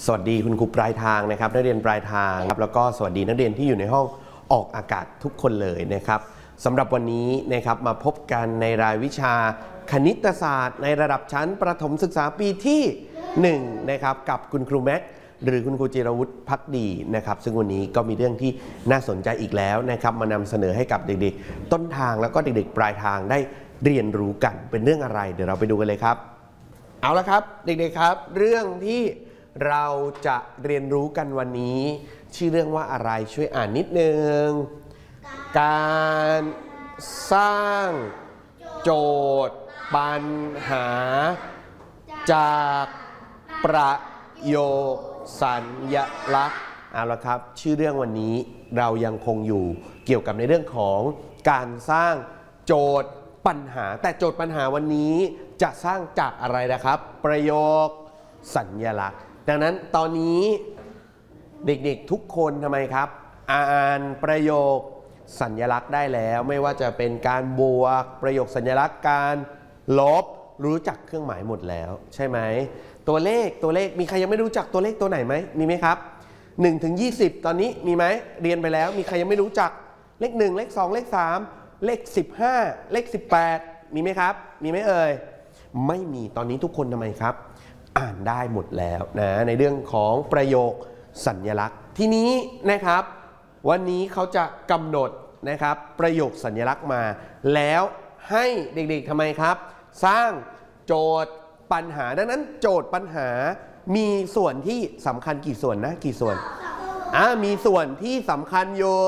สวัสดีคุณครูปลายทางนะครับนักเรียนปลายทางครับแล้วก็สวัสดีนักเรียนที่อยู่ในห้องออกอากาศทุกคนเลยนะครับสำหรับวันนี้นะครับมาพบกันในรายวิชาคณิตศาสตร์ในระดับชั้นประถมศึกษาปีที่1นะครับกับคุณครูแม็กหรือคุณครูจิรวุฒิภักดีนะครับซึ่งวันนี้ก็มีเรื่องที่น่าสนใจอีกแล้วนะครับมานำเสนอให้กับเด็กๆต้นทางแล้วก็เด็กๆปลายทางได้เรียนรู้กันเป็นเรื่องอะไรเดี๋ยวเราไปดูกันเลยครับเอาละครับเด็กๆครับเรื่องที่เราจะเรียนรู้กันวันนี้ชื่อเรื่องว่าอะไรช่วยอ่านนิดนึงการสร้างโจทย์ปัญหาจากประโยคสัญลักษณ์เอาละครับชื่อเรื่องวันนี้เรายังคงอยู่เกี่ยวกับในเรื่องของการสร้างโจทย์ปัญหาแต่โจทย์ปัญหาวันนี้จะสร้างจากอะไรนะครับประโยคสัญลักษณ์ดังนั้นตอนนี้เด็กๆทุกคนทำไมครับอ่านประโยคสัญลักษณ์ได้แล้วไม่ว่าจะเป็นการบวกประโยคสัญลักษณ์การลบรู้จักเครื่องหมายหมดแล้วใช่ไหมตัวเลขมีใครยังไม่รู้จักตัวเลขตัวไหนไหมมีไหมครับ1 ถึง 20ตอนนี้มีไหมเรียนไปแล้วมีใครยังไม่รู้จักเลข1เลข2เลข3เลข15เลข18มีไหมครับมีไหมเอ่ยไม่มีตอนนี้ทุกคนทำไมครับอ่านได้หมดแล้วนะในเรื่องของประโยคสัญลักษณ์ทีนี้นะครับวันนี้เขาจะกำหนดนะครับประโยคสัญลักษณ์มาแล้วให้เด็กๆทำไมครับสร้างโจทย์ปัญหาดังนั้นโจทย์ปัญหามีส่วนที่สำคัญกี่ส่วนนะกี่ส่วนมีส่วนที่สำคัญอยู่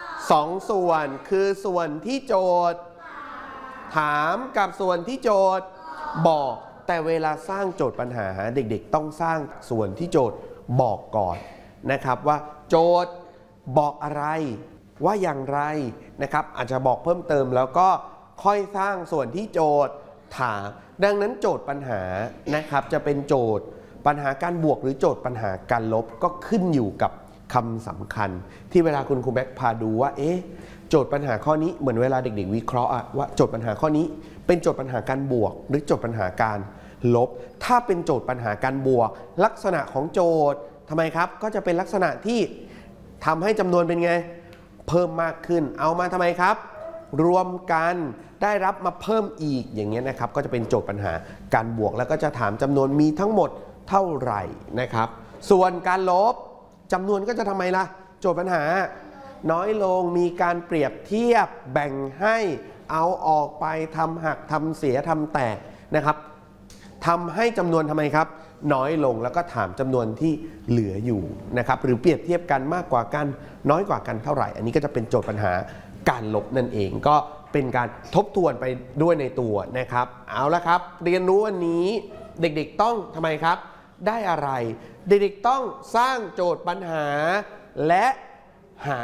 2ส่วนคือส่วนที่โจทย์ถามกับส่วนที่โจทย์บอกแต่เวลาสร้างโจทย์ปัญหาเด็กๆต้องสร้างส่วนที่โจทย์บอกก่อนนะครับว่าโจทย์บอกอะไรว่าอย่างไรนะครับอาจจะบอกเพิ่มเติมแล้วก็ค่อยสร้างส่วนที่โจทย์ถามดังนั้นโจทย์ปัญหานะครับจะเป็นโจทย์ปัญหาการบวกหรือโจทย์ปัญหาการลบก็ขึ้นอยู่กับคำสำคัญที่เวลาคุณครูแม็กพาดูว่าโจทย์ปัญหาข้อนี้เหมือนเวลาเด็กๆวิเคราะห์ว่าโจทย์ปัญหาข้อนี้เป็นโจทย์ปัญหาการบวกหรือโจทย์ปัญหาการลบถ้าเป็นโจทย์ปัญหาการบวกลักษณะของโจทย์ทำไมครับก็จะเป็นลักษณะที่ทำให้จำนวนเป็นไงเพิ่มมากขึ้นเอามาทำไมครับรวมกันได้รับมาเพิ่มอีกอย่างเงี้ยนะครับก็จะเป็นโจทย์ปัญหาการบวกแล้วก็จะถามจำนวนมีทั้งหมดเท่าไหร่นะครับส่วนการลบจำนวนก็จะทำไมล่ะโจทย์ปัญหาน้อยลงมีการเปรียบเทียบแบ่งให้เอาออกไปทำหักทำเสียทำแตกนะครับทำให้จำนวนทำไมครับน้อยลงแล้วก็ถามจำนวนที่เหลืออยู่นะครับหรือเปรียบเทียบกันมากกว่ากันน้อยกว่ากันเท่าไหร่อันนี้ก็จะเป็นโจทย์ปัญหาการลบนั่นเองก็เป็นการทบทวนไปด้วยในตัวนะครับเอาละครับเรียนรู้วันนี้เด็กๆต้องทำไมครับได้อะไรเด็กๆต้องสร้างโจทย์ปัญหาและ